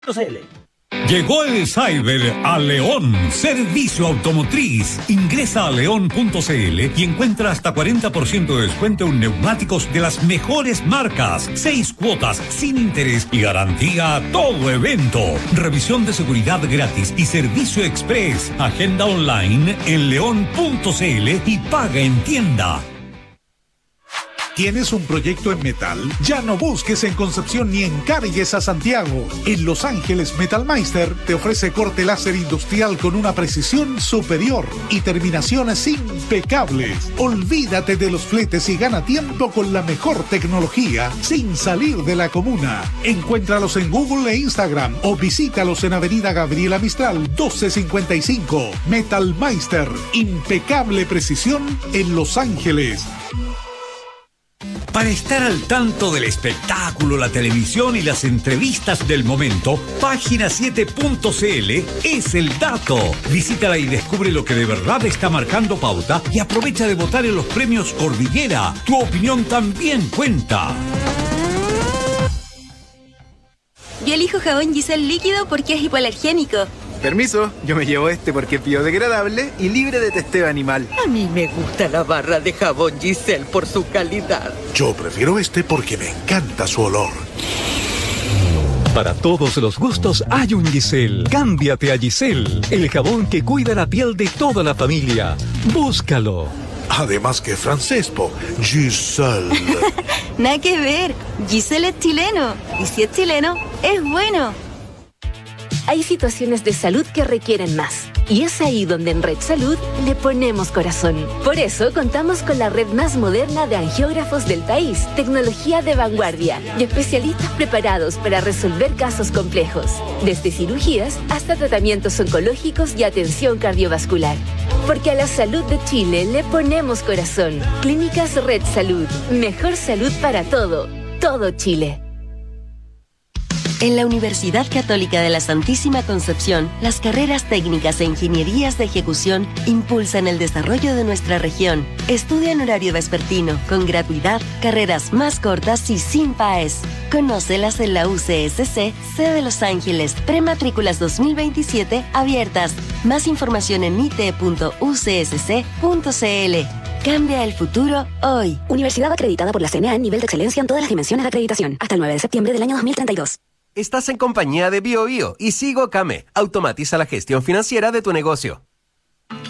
Llegó el Cyber a León. Servicio automotriz. Ingresa a león.cl y encuentra hasta 40% de descuento en neumáticos de las mejores marcas. 6 cuotas sin interés y garantía a todo evento. Revisión de seguridad gratis y servicio express. Agenda online en león.cl y paga en tienda. ¿Tienes un proyecto en metal? Ya no busques en Concepción ni encargues a Santiago. En Los Ángeles Metalmeister te ofrece corte láser industrial con una precisión superior y terminaciones impecables. Olvídate de los fletes y gana tiempo con la mejor tecnología sin salir de la comuna. Encuéntralos en Google e Instagram o visítalos en Avenida Gabriela Mistral 1255. Metalmeister, impecable precisión en Los Ángeles. Para estar al tanto del espectáculo, la televisión y las entrevistas del momento, página7.cl es el dato. Visítala y descubre lo que de verdad está marcando pauta y aprovecha de votar en los premios Cordillera. Tu opinión también cuenta. Yo elijo jabón Giselle líquido porque es hipoalergénico. Permiso, yo me llevo este porque es biodegradable y libre de testeo animal. A mí me gusta la barra de jabón Giselle por su calidad. Yo prefiero este porque me encanta su olor. Para todos los gustos hay un Giselle. Cámbiate a Giselle, el jabón que cuida la piel de toda la familia. Búscalo. Además que francés, po. Giselle. Nada que ver. Giselle es chileno. Y si es chileno, es bueno. Hay situaciones de salud que requieren más. Y es ahí donde en Red Salud le ponemos corazón. Por eso contamos con la red más moderna de angiógrafos del país, tecnología de vanguardia y especialistas preparados para resolver casos complejos, desde cirugías hasta tratamientos oncológicos y atención cardiovascular. Porque a la salud de Chile le ponemos corazón. Clínicas Red Salud. Mejor salud para todo Chile. En la Universidad Católica de la Santísima Concepción, las carreras técnicas e ingenierías de ejecución impulsan el desarrollo de nuestra región. Estudia en horario vespertino, con gratuidad, carreras más cortas y sin PAES. Conócelas en la UCSC, sede Los Ángeles. Prematrículas 2027 abiertas. Más información en it.ucsc.cl. Cambia el futuro hoy. Universidad acreditada por la CNA en nivel de excelencia en todas las dimensiones de acreditación. Hasta el 9 de septiembre del año 2032. Estás en compañía de BioBio y Sigo Kame. Automatiza la gestión financiera de tu negocio.